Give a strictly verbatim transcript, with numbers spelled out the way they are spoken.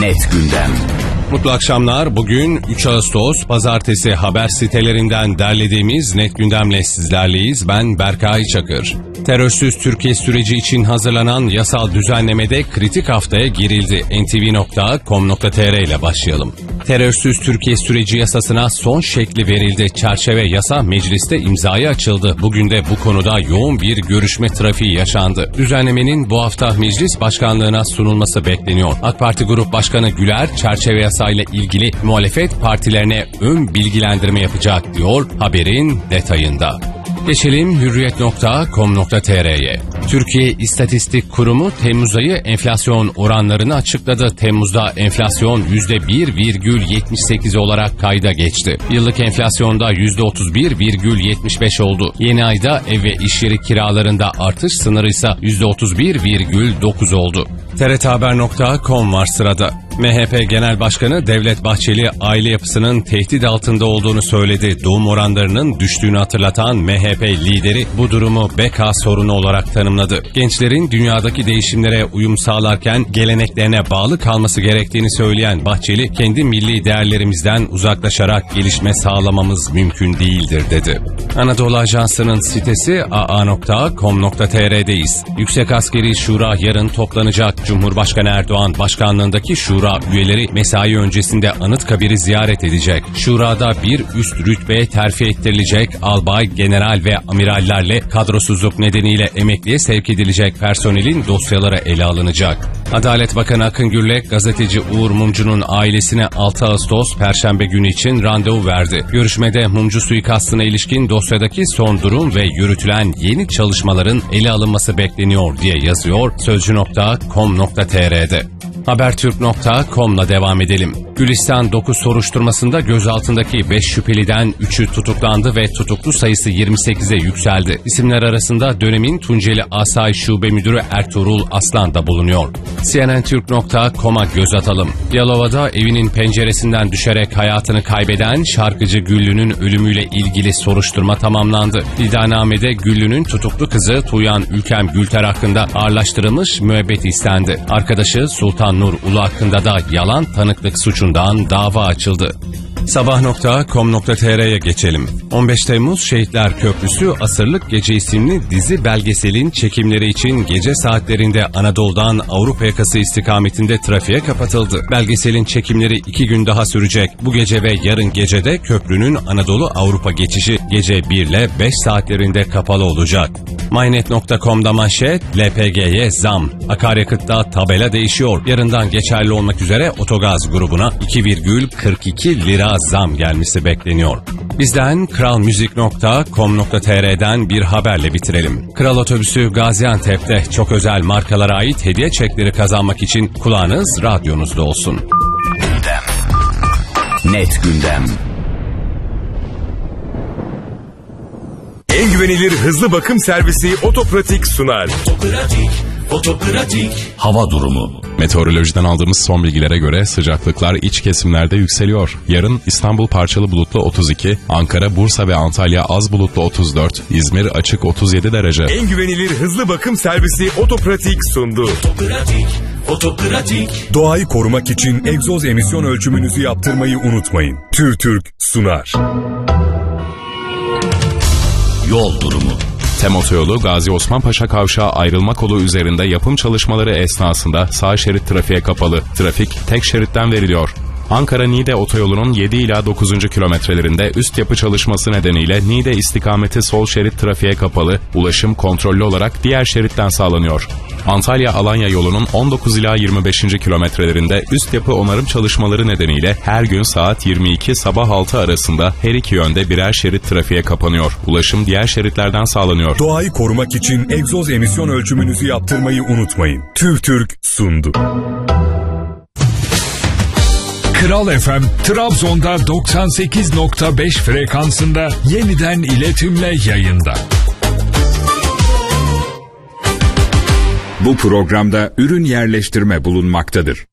Net Gündem. Mutlu akşamlar. Bugün üç Ağustos Pazartesi, haber sitelerinden derlediğimiz Net Gündem'le sizlerleyiz. Ben Berkay Çakır. Terörsüz Türkiye süreci için hazırlanan yasal düzenlemede kritik haftaya girildi. en te ve nokta com nokta te er ile başlayalım. Terörsüz Türkiye süreci yasasına son şekli verildi. Çerçeve yasa mecliste imzaya açıldı. Bugün de bu konuda yoğun bir görüşme trafiği yaşandı. Düzenlemenin bu hafta meclis başkanlığına sunulması bekleniyor. AK Parti Grup Başkanı Güler, çerçeve yasayla ilgili muhalefet partilerine ön bilgilendirme yapacak diyor haberin detayında. Geçelim hürriyet nokta com nokta te er'ye. Türkiye İstatistik Kurumu Temmuz ayı enflasyon oranlarını açıkladı. Temmuz'da enflasyon yüzde bir virgül yetmiş sekiz olarak kayda geçti. Yıllık enflasyonda yüzde otuz bir virgül yetmiş beş oldu. Yeni ayda ev ve iş yeri kiralarında artış sınırı ise yüzde otuz bir virgül dokuz oldu. te er te haber nokta com var sırada. M H P Genel Başkanı Devlet Bahçeli, aile yapısının tehdit altında olduğunu söyledi. Doğum oranlarının düştüğünü hatırlatan M H P lideri bu durumu beka sorunu olarak tanımladı. Gençlerin dünyadaki değişimlere uyum sağlarken geleneklerine bağlı kalması gerektiğini söyleyen Bahçeli, kendi milli değerlerimizden uzaklaşarak gelişme sağlamamız mümkün değildir dedi. Anadolu Ajansı'nın sitesi a a nokta com nokta te er'deyiz. Yüksek Askeri Şura yarın toplanacak. Cumhurbaşkanı Erdoğan başkanlığındaki Şura üyeleri mesai öncesinde Anıtkabir'i ziyaret edecek. Şurada bir üst rütbeye terfi ettirilecek albay, general ve amirallerle kadrosuzluk nedeniyle emekliye sevk edilecek personelin dosyaları ele alınacak. Adalet Bakanı Akın Gürlek, gazeteci Uğur Mumcu'nun ailesine altı Ağustos Perşembe günü için randevu verdi. Görüşmede Mumcu suikastına ilişkin dosyadaki son durum ve yürütülen yeni çalışmaların ele alınması bekleniyor diye yazıyor sözcü nokta com nokta te er'de. Habertürk nokta com'la devam edelim. Gülistan dokuz soruşturmasında gözaltındaki beş şüpheliden üçü tutuklandı ve tutuklu sayısı yirmi sekize yükseldi. İsimler arasında dönemin Tunceli Asayiş Şube Müdürü Ertuğrul Aslan da bulunuyor. C N N Türk nokta com'a göz atalım. Yalova'da evinin penceresinden düşerek hayatını kaybeden şarkıcı Güllü'nün ölümüyle ilgili soruşturma tamamlandı. İddianamede Güllü'nün tutuklu kızı Tuğyan Ülkem Gülter hakkında ağırlaştırılmış müebbet istendi. Arkadaşı Sultan Nur Ulu hakkında da yalan tanıklık suçundan dava açıldı. sabah nokta com nokta te er'ye geçelim. on beş Temmuz Şehitler Köprüsü Asırlık Gece isimli dizi belgeselin çekimleri için gece saatlerinde Anadolu'dan Avrupa yakası istikametinde trafiğe kapatıldı. Belgeselin çekimleri iki gün daha sürecek. Bu gece ve yarın gecede köprünün Anadolu Avrupa geçişi gece bir ile beş saatlerinde kapalı olacak. mynet nokta com'da manşet, L P G'ye zam. Akaryakıtta tabela değişiyor. Yarından geçerli olmak üzere Otogaz grubuna iki virgül kırk iki lira zam gelmesi bekleniyor. Bizden kral müzik nokta com nokta te er'den bir haberle bitirelim. Kral Otobüsü Gaziantep'te çok özel markalara ait hediye çekleri kazanmak için kulağınız radyonuzda olsun. Gündem. Net Gündem. En güvenilir hızlı bakım servisi Otopratik sunar. Otopratik, Otopratik. Hava durumu. Meteorolojiden aldığımız son bilgilere göre sıcaklıklar iç kesimlerde yükseliyor. Yarın İstanbul parçalı bulutlu otuz iki, Ankara, Bursa ve Antalya az bulutlu otuz dört, İzmir açık otuz yedi derece. En güvenilir hızlı bakım servisi Otopratik sundu. Otopratik, Otopratik. Doğayı korumak için egzoz emisyon ölçümünüzü yaptırmayı unutmayın. TÜRTÜRK sunar. Yol durumu. TEM Otoyolu Gazi Osman Paşa Kavşağı ayrılma kolu üzerinde yapım çalışmaları esnasında sağ şerit trafiğe kapalı. Trafik tek şeritten veriliyor. Ankara-Niğde Otoyolu'nun yedi ila dokuzuncu kilometrelerinde üst yapı çalışması nedeniyle Niğde istikameti sol şerit trafiğe kapalı, ulaşım kontrollü olarak diğer şeritten sağlanıyor. Antalya-Alanya yolunun on dokuz ila yirmi beşinci kilometrelerinde üst yapı onarım çalışmaları nedeniyle her gün saat yirmi iki sabah altı arasında her iki yönde birer şerit trafiğe kapanıyor. Ulaşım diğer şeritlerden sağlanıyor. Doğayı korumak için egzoz emisyon ölçümünüzü yaptırmayı unutmayın. TÜRTÜRK sundu. Kral F M, Trabzon'da doksan sekiz nokta beş frekansında yeniden iletimle yayında. Bu programda ürün yerleştirme bulunmaktadır.